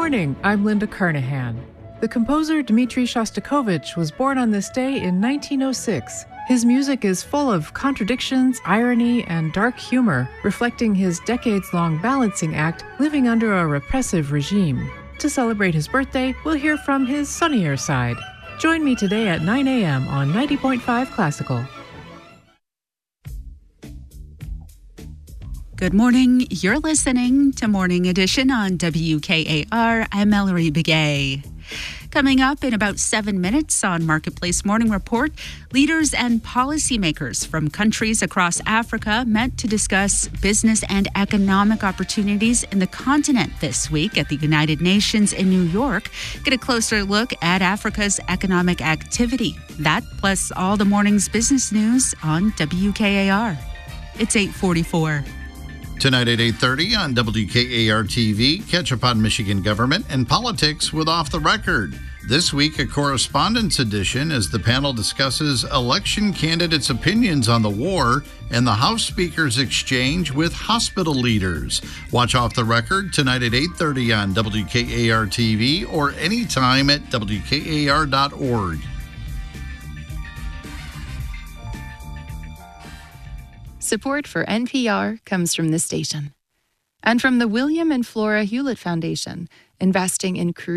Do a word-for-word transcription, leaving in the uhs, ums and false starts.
morning, I'm Linda Carnahan. The composer Dmitri Shostakovich was born on this day in nineteen oh six. His music is full of contradictions, irony, and dark humor, reflecting his decades-long balancing act living under a repressive regime. To celebrate his birthday, we'll hear from his sunnier side. Join me today at nine a.m. on ninety point five Classical. Good morning. You're listening to Morning Edition on W K A R. I'm Mallory Begay. Coming up in about seven minutes on Marketplace Morning Report, leaders and policymakers from countries across Africa met to discuss business and economic opportunities in the continent this week at the United Nations in New York. Get a closer look at Africa's economic activity. That plus all the morning's business news on W K A R. It's eight forty-four. Tonight at eight thirty on W K A R T V, catch up on Michigan government and politics with Off the Record. This week, a correspondence edition as the panel discusses election candidates' opinions on the war and the House Speaker's exchange with hospital leaders. Watch Off the Record tonight at eight thirty on W K A R T V or anytime at W K A R dot org. Support for N P R comes from this station and from the William and Flora Hewlett Foundation, investing in creative